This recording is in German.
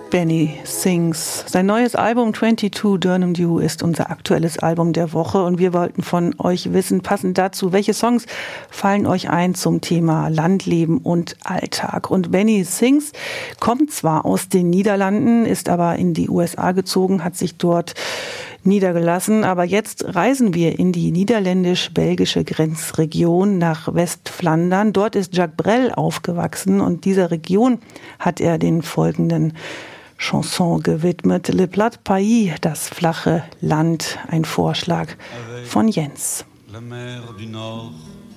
Benny Sings. Sein neues Album 22 Durham Dew ist unser aktuelles Album der Woche und wir wollten von euch wissen, passend dazu, welche Songs fallen euch ein zum Thema Landleben und Alltag. Und Benny Sings kommt zwar aus den Niederlanden, ist aber in die USA gezogen, hat sich dort niedergelassen. Aber jetzt reisen wir in die niederländisch-belgische Grenzregion nach Westflandern. Dort ist Jacques Brel aufgewachsen und dieser Region hat er den folgenden Chanson gewidmet. Le Plat Pays, das flache Land, ein Vorschlag von Jens. La mer du Nord